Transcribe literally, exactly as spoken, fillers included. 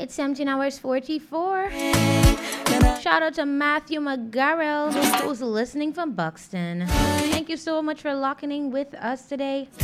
It's seventeen hours forty-four. Shout out to Matthew McGarrell, who's listening from Buxton. Thank you so much for locking in with us today.